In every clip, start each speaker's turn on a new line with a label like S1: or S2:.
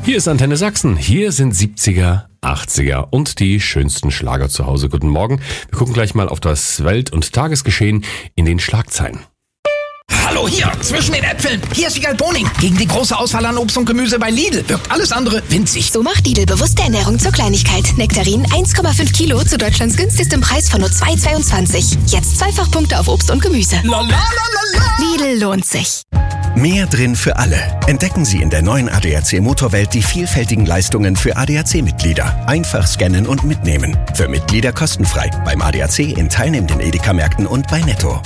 S1: Hier ist Antenne Sachsen. Hier sind 70er, 80er und die schönsten Schlager zu Hause. Guten Morgen. Wir gucken gleich mal auf das Welt- und Tagesgeschehen in den Schlagzeilen.
S2: Hallo hier, zwischen den Äpfeln. Hier ist Wiegald Boning. Gegen die große Auswahl an Obst und Gemüse bei Lidl wirkt alles andere winzig.
S3: So macht Lidl bewusste Ernährung zur Kleinigkeit. Nektarinen 1,5 Kilo zu Deutschlands günstigstem Preis von nur 2,22. Jetzt Zweifachpunkte auf Obst und Gemüse. Lidl lohnt sich.
S4: Mehr drin für alle. Entdecken Sie in der neuen ADAC Motorwelt die vielfältigen Leistungen für ADAC-Mitglieder. Einfach scannen und mitnehmen. Für Mitglieder kostenfrei. Beim ADAC in teilnehmenden Edeka-Märkten und bei Netto.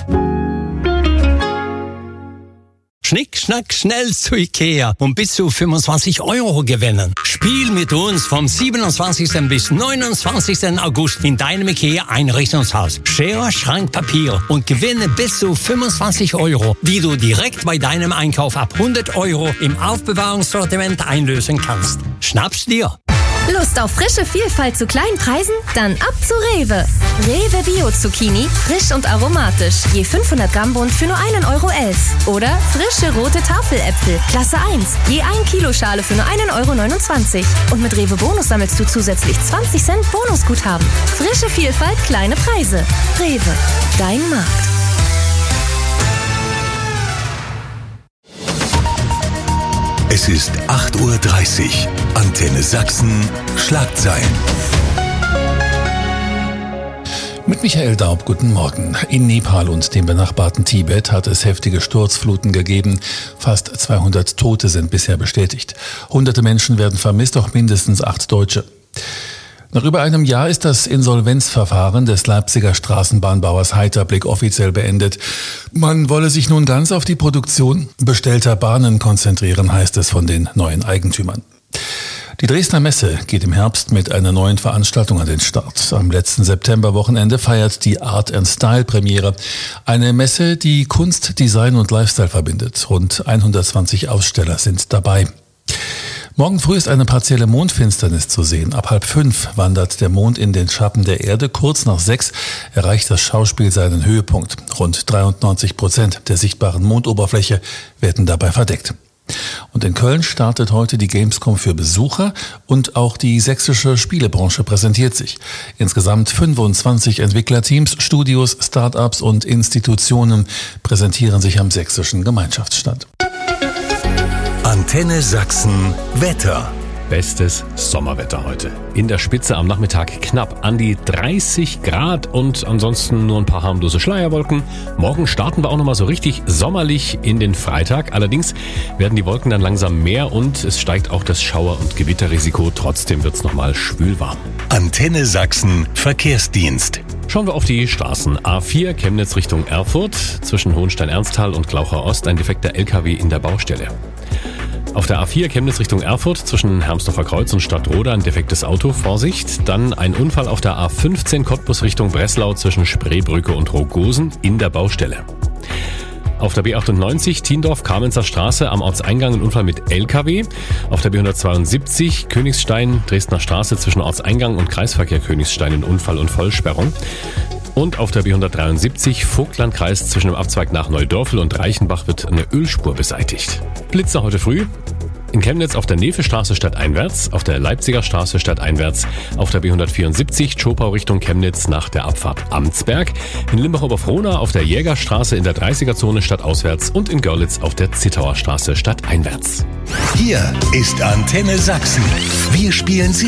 S5: Schnick, schnack, schnell zu Ikea und bis zu 25 € gewinnen. Spiel mit uns vom 27. bis 29. August in deinem Ikea-Einrichtungshaus. Schere, Schrank, Papier und gewinne bis zu 25 €, die du direkt bei deinem Einkauf ab 100 € im Aufbewahrungssortiment einlösen kannst. Schnapp's dir!
S6: Lust auf frische Vielfalt zu kleinen Preisen? Dann ab zu Rewe. Rewe Bio-Zucchini, frisch und aromatisch. Je 500 Gramm Bund für nur 1,11 €. Oder frische rote Tafeläpfel, Klasse 1. Je 1 Kilo Schale für nur 1,29 €. Und mit Rewe Bonus sammelst du zusätzlich 20 Cent Bonusguthaben. Frische Vielfalt, kleine Preise. Rewe, dein Markt.
S7: Es ist 8:30 Uhr. Antenne Sachsen, Schlagzeilen.
S8: Mit Michael Daub, guten Morgen. In Nepal und dem benachbarten Tibet hat es heftige Sturzfluten gegeben. Fast 200 Tote sind bisher bestätigt. Hunderte Menschen werden vermisst, auch mindestens 8 Deutsche. Nach über einem Jahr ist das Insolvenzverfahren des Leipziger Straßenbahnbauers Heiterblick offiziell beendet. Man wolle sich nun ganz auf die Produktion bestellter Bahnen konzentrieren, heißt es von den neuen Eigentümern. Die Dresdner Messe geht im Herbst mit einer neuen Veranstaltung an den Start. Am letzten Septemberwochenende feiert die Art & Style Premiere. Eine Messe, die Kunst, Design und Lifestyle verbindet. Rund 120 Aussteller sind dabei. Morgen früh ist eine partielle Mondfinsternis zu sehen. Ab 4:30 wandert der Mond in den Schatten der Erde. Kurz nach 6 erreicht das Schauspiel seinen Höhepunkt. Rund 93% der sichtbaren Mondoberfläche werden dabei verdeckt. Und in Köln startet heute die Gamescom für Besucher und auch die sächsische Spielebranche präsentiert sich. Insgesamt 25 Entwicklerteams, Studios, Start-ups und Institutionen präsentieren sich am sächsischen Gemeinschaftsstand.
S7: Antenne Sachsen, Wetter.
S1: Bestes Sommerwetter heute. In der Spitze am Nachmittag knapp an die 30 Grad und ansonsten nur ein paar harmlose Schleierwolken. Morgen starten wir auch nochmal so richtig sommerlich in den Freitag. Allerdings werden die Wolken dann langsam mehr und es steigt auch das Schauer- und Gewitterrisiko. Trotzdem wird es nochmal schwülwarm.
S7: Antenne Sachsen, Verkehrsdienst.
S1: Schauen wir auf die Straßen. A4 Chemnitz Richtung Erfurt. Zwischen Hohenstein-Ernsthal und Glaucher Ost ein defekter LKW in der Baustelle. Auf der A4 Chemnitz Richtung Erfurt zwischen Hermsdorfer Kreuz und Stadtroda ein defektes Auto, Vorsicht. Dann ein Unfall auf der A15 Cottbus Richtung Breslau zwischen Spreebrücke und Rogosen in der Baustelle. Auf der B98 Tiendorf-Kamenzer Straße am Ortseingang ein Unfall mit LKW. Auf der B172 Königstein Dresdner Straße zwischen Ortseingang und Kreisverkehr Königstein ein Unfall und Vollsperrung. Und auf der B173 Vogtlandkreis zwischen dem Abzweig nach Neudörfel und Reichenbach wird eine Ölspur beseitigt. Blitzer heute früh. In Chemnitz auf der Nevestraße stadteinwärts, auf der Leipziger Straße stadteinwärts, auf der B174 Tschopau Richtung Chemnitz nach der Abfahrt Amtsberg, in Limbach-Oberfrohna auf der Jägerstraße in der 30er-Zone stadtauswärts und in Görlitz auf der Zittauer Straße stadteinwärts.
S7: Hier ist Antenne Sachsen. Wir spielen